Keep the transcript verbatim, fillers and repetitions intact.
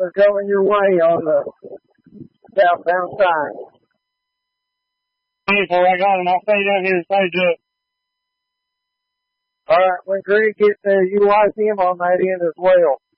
They're coming your way on the southbound side. So I got him. I'll stay down here and stage up. All right, when Greg gets there, you watch him on that end as well.